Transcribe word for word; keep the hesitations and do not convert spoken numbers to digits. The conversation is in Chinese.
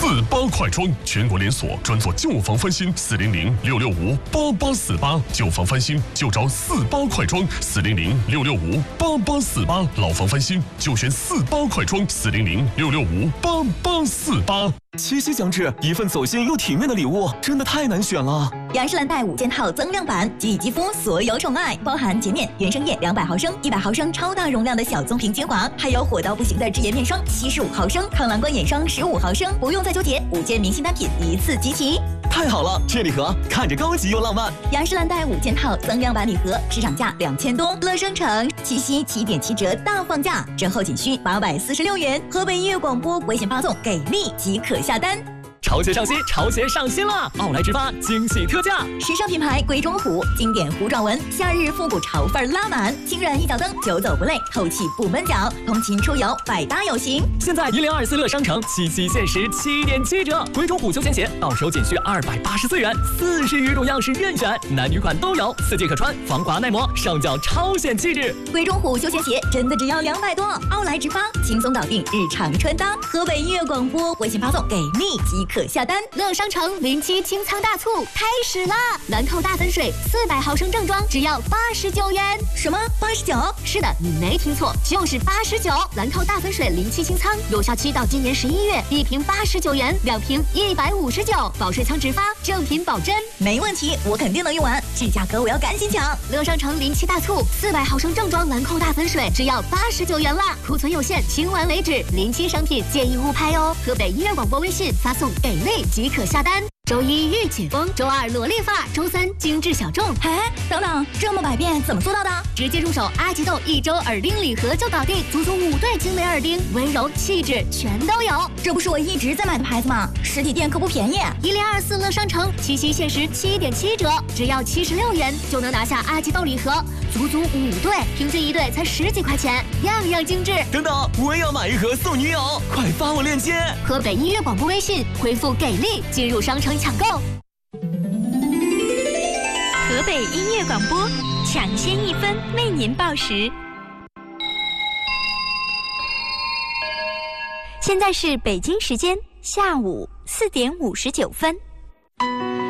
四八快装，全国连锁，专做旧房翻新。四零零六六五八八四八，旧房翻新就找四八快装。四零零六六五八八四八，老房翻新就选四八快装。四零零六六五八八四八。 七夕将至，一份走心又体面的礼物，真的太难选了。 雅诗兰黛五件套增量版，给予肌肤所有宠爱，包含洁面、原生液两百毫升、一百毫升超大容量的小棕瓶精华，还有火到不行的脂颜面霜七十五毫升、抗蓝光眼霜十五毫升，不用再纠结，五件明星单品一次集齐。 太好了，这礼盒看着高级又浪漫。 雅诗兰黛五件套增量版礼盒，市场价两千多，乐商城七夕七点七折大放价，折后仅需八百四十六元。河北音乐广播微信发送给力即可下单。 潮鞋上新，潮鞋上新了！奥莱直发惊喜特价， 时尚品牌贵中虎，经典糊状纹，夏日复古潮范拉满，轻软一脚蹬，久走不累，透气不闷脚，通勤出游百搭有型。 现在一零二四乐商城七夕限时七点七折，贵中虎休闲鞋到手仅需二百八十四元，四十余种样式任选，男女款都有，四季可穿，防滑耐磨，上脚超显气质。 贵中虎休闲鞋真的只要两百多，奥莱直发轻松搞定日常穿搭。河北音乐广播微信发送给力即可。可下单， 乐商城零七清仓大促开始啦！兰蔻大粉水四百毫升正装只要八十九元。 什么八十九？ 是的，你没听错，就是八十九。兰蔻大粉水零七清仓有效期到今年十一月，一瓶八十九元，两瓶一百五十九，保水仓直发，正品保真， 没问题，我肯定能用完。这价格我要赶紧抢！ 乐商城零七大促，四百毫升正装兰蔻大粉水只要八十九元啦，库存有限，清完为止。零七商品建议勿拍哦。河北音乐广播微信发送给力即可下单。周一御姐风，周二萝莉范，周三精致小众。 哎，等等，这么百变怎么做到的？ 直接入手阿吉豆一周耳钉礼盒就搞定，足足五对精美耳钉，温柔气质全都有。 这不是我一直在买的牌子吗？实体店可不便宜。 一零二四乐商城七夕限时七点七折，只要七十六元就能拿下阿吉豆礼盒，足足五对，平均一对才十几块钱，样样精致。 等等，我也要买一盒送女友，快发我链接。 河北音乐广播微信回复给力进入商城抢购。 河北音乐广播抢先一分为您报时。现在是北京时间下午四点五十九分。